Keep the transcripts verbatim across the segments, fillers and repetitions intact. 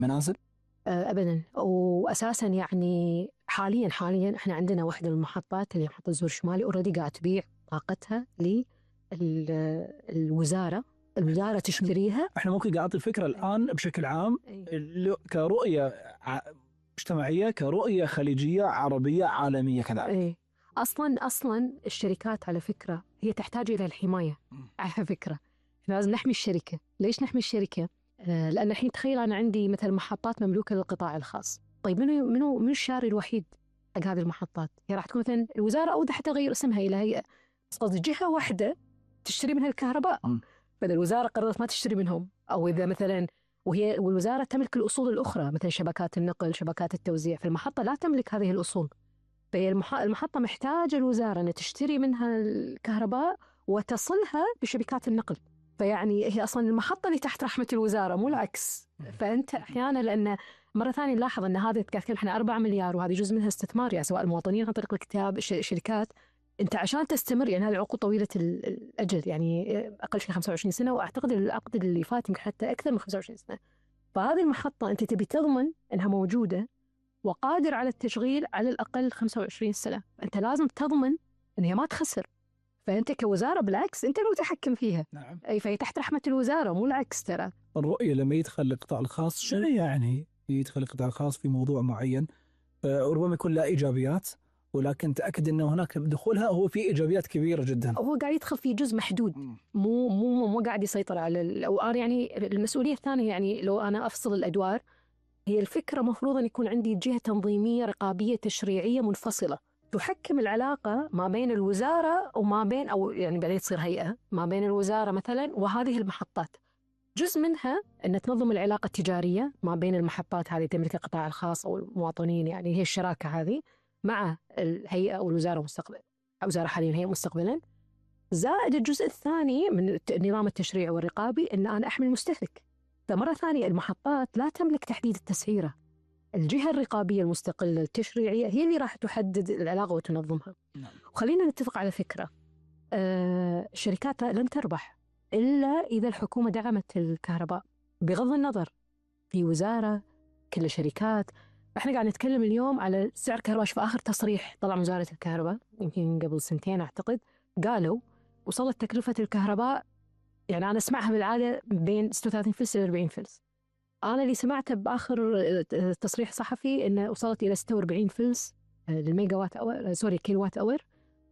منازل؟ آه، أبدا. وأساسا يعني حاليا حاليا احنا عندنا واحدة من المحطات اللي محطة الزور الشمالي اوريدي قاعد تبيع طاقتها للوزارة. الوزارة تشتريها. احنا ممكن قاعد الفكرة الآن بشكل عام كرؤية مجتمعية، كرؤية خليجية عربية عالمية كذلك. ايه اصلا اصلا الشركات على فكرة هي تحتاج الى الحماية. على فكرة احنا لازم نحمي الشركة. ليش نحمي الشركة؟ آه لان الحين تخيل انا عندي مثلا محطات مملوكة للقطاع الخاص. طيب منو منو منو الشاري الوحيد حق هذه المحطات؟ هي راح تكون مثلا الوزارة، او حتى تغير اسمها الى هيئة، بس قصدي جهة واحدة تشتري منها الكهرباء. فإذا الوزارة قررت ما تشتري منهم، او اذا مثلا وهي والوزارة تملك الأصول الأخرى مثل شبكات النقل، شبكات التوزيع، في المحطة لا تملك هذه الأصول. فهي المحطة محتاجة الوزارة أن تشتري منها الكهرباء وتصلها بشبكات النقل. فيعني هي أصلا المحطة اللي تحت رحمة الوزارة مو العكس. فأنت أحيانا لأن مرة ثانية نلاحظ أن هذا كان احنا أربعة مليار وهذه جزء منها استثمار، يعني سواء المواطنين عن طريق الكتاب الشركات. أنت عشان تستمر يعني هذه العقود طويلة الأجل، يعني أقل شيء خمسة وعشرين سنة، وأعتقد العقد اللي فات يمكن حتى أكثر من خمسة وعشرين سنة. فهذه المحطة أنت تبي تضمن أنها موجودة وقادر على التشغيل على الأقل خمسة وعشرين سنة. أنت لازم تضمن أنها ما تخسر. فأنت كوزارة بالعكس أنت المتحكم فيها. نعم. أي فهي تحت رحمة الوزارة مو العكس. ترى الرؤية لما يدخل القطاع الخاص شنو يعني يدخل القطاع الخاص في موضوع معين، ربما يكون له إيجابيات، ولكن تأكد أنه هناك بدخولها هو في إيجابيات كبيرة جدا. هو قاعد يدخل في جزء محدود، مو مو مو قاعد يسيطر على أو يعني المسؤولية الثانية. يعني لو أنا أفصل الأدوار، هي الفكرة مفروض أن يكون عندي جهة تنظيمية رقابية تشريعية منفصلة تحكم العلاقة ما بين الوزارة وما بين، أو يعني بعدين تصير هيئة ما بين الوزارة مثلا وهذه المحطات. جزء منها أن تنظم العلاقة التجارية ما بين المحطات هذه تملك القطاع الخاص أو المواطنين، يعني هي الشراكة هذه مع الهيئة أو الوزارة مستقبلا، الوزارة حاليا هي مستقبلا. زائد الجزء الثاني من النظام التشريعي والرقابي أن أنا أحمي المستهلك. فمرة ثانية المحطات لا تملك تحديد التسعيرة. الجهة الرقابية المستقلة التشريعية هي اللي راح تحدد العلاقة وتنظمها. نعم. وخلينا نتفق على فكرة، آه الشركات لن تربح إلا إذا الحكومة دعمت الكهرباء، بغض النظر في وزارة كل شركات. احنا قاعد نتكلم اليوم على سعر كهرباء. في آخر تصريح طلع من وزارة الكهرباء يمكن قبل سنتين أعتقد، قالوا وصلت تكلفة الكهرباء، يعني أنا أسمعها بالعادة بين ستة وثلاثين فلس إلى أربعين فلس. أنا اللي سمعته بآخر تصريح صحفي إنه وصلت إلى ستة وأربعين فلس للميجا وات أور، سوري كيلو وات أور،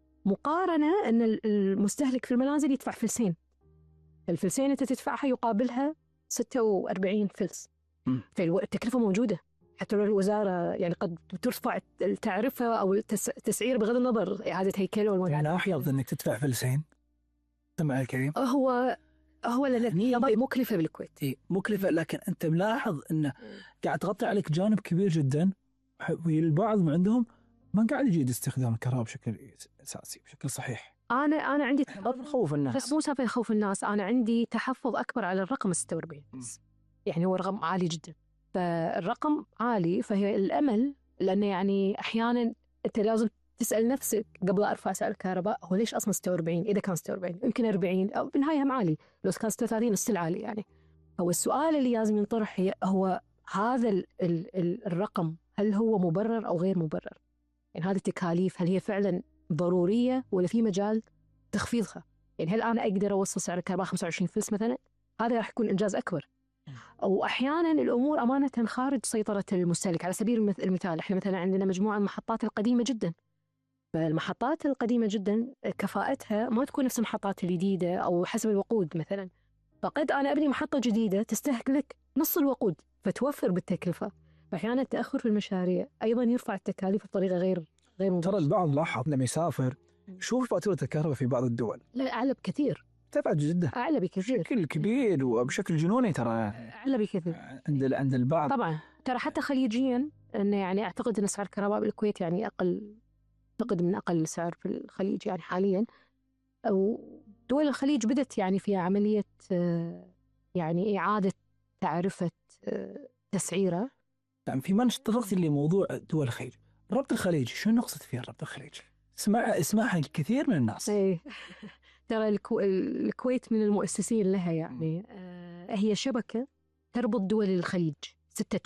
مقارنة أن المستهلك في المنازل يدفع فلسين. الفلسين أنت تدفعها يقابلها ستة وأربعين فلس. فالتكلفة موجودة، حتى لو الوزارة يعني قد ترفع التعرفة أو التسعير بغض النظر إعادة هيكله والمجال. يعني أحيض أنك تدفع فلسين سمع الكريم. هو هو لأن مكلفة بالكويت. إيه مكلفة، لكن أنت ملاحظ أنه قاعد تغطي عليك جانب كبير جدا، والبعض من عندهم ما قاعد يجيد استخدام الكهرباء بشكل أساسي بشكل صحيح. أنا أنا عندي خوف الناس، بس مو سالفة خوف الناس، أنا عندي تحفظ أكبر على الرقم ستة وأربعين. يعني هو رقم عالي جدا، فالرقم عالي فهي الأمل. لأنه يعني أحيانا أنت لازم تسأل نفسك قبل أرفع سعر الكهرباء، هو ليش أصلا ستة وأربعين؟ إذا كان ستة وأربعين يمكن أربعين أو بالنهاية هم عالي، لو كان ستة وثلاثين السل عالي. يعني هو السؤال اللي لازم ينطرح هي هو هذا ال ال ال الرقم هل هو مبرر أو غير مبرر؟ يعني هذه التكاليف هل هي فعلا ضرورية ولا في مجال تخفيضها؟ يعني هل أنا أقدر أوصل سعر الكهرباء خمسة وعشرين فلس مثلا؟ هذا راح يكون إنجاز أكبر. أو أحيانا الأمور أمانة خارج سيطرة المستهلك. على سبيل المثال إحنا مثلا عندنا مجموعة من المحطات القديمة جدا، فالمحطات القديمة جدا كفاءتها ما تكون نفس المحطات الجديدة أو حسب الوقود مثلا. فقد أنا أبني محطة جديدة تستهلك نص الوقود فتوفر بالتكلفة. فأحيانا التأخر في المشاريع أيضا يرفع التكاليف بطريقة غير غير مباشرة. ترى البعض لاحظ لما يسافر شوف فاتورة الكهرباء في بعض الدول لا أعلى بكثير، تفاعل جدا أعلى بكثير بشكل كبير وبشكل جنوني. ترى أعلى بكثير عند عند البعض طبعا. ترى حتى خليجيا إنه يعني أعتقد أن سعر الكهرباء بالكويت يعني أقل، أعتقد من أقل سعر في الخليج يعني حاليا. أو دول الخليج بدت يعني في عملية يعني إعادة تعرفة تسعيرة. يعني في منش تطرقت لي موضوع دول الخليج، ربط الخليج شو نقصد فيه ربط الخليج؟ اسمع اسمعها الكثير من الناس. ايه ترى الكو... الكويت من المؤسسين لها يعني. آه هي شبكة تربط دول الخليج، ستة